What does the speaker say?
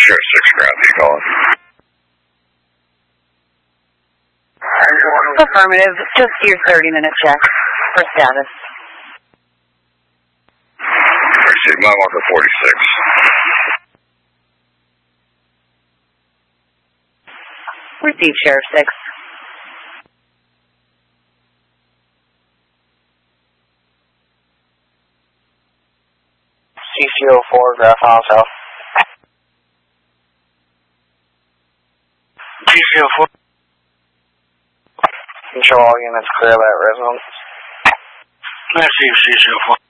Sheriff 6 ground, you calling? Affirmative. Just your 30-minute check for status. Receive my marker 46. Receive Sheriff 6. CCO4, Graph House South. CCO4. Control all units clear that residence. I see CCO4.